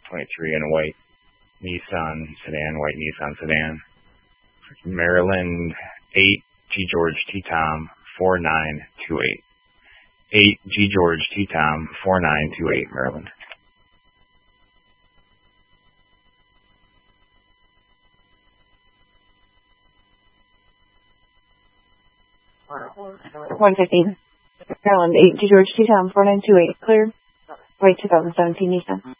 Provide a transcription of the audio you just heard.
23 in a white Nissan sedan, white Nissan sedan. Maryland 8 G George T Tom 4928. 8 G George T Tom 4928, Maryland. (115) Maryland 8 G George T Tom 4928, clear. White 2017 Nissan.